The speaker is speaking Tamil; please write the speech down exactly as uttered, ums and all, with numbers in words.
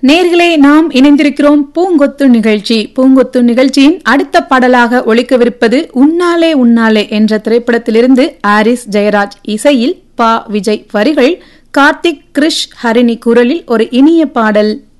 நேர்களே, நாம் இணைந்திருக்கிறோம் பூங்கொத்து நிகழ்ச்சி. பூங்கொத்து நிகழ்ச்சியின் அடுத்த பாடலாக ஒலிக்கவிருப்பது உன்னாலே உன்னாலே என்ற திரைப்படத்திலிருந்து ஆரிஸ் ஜெயராஜ் இசையில் பா விஜய் வரிகள், கார்த்திக், கிருஷ், ஹரிணி குரலில் ஒரு இனிய பாடல்.